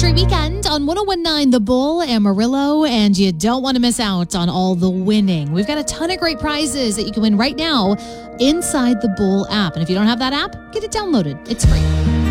Country Weekend on 1019 The Bull, Amarillo, and you don't want to miss out on all the winning. We've got a ton of great prizes that you can win right now inside the Bull app. And if you don't have that app, get it downloaded. It's free.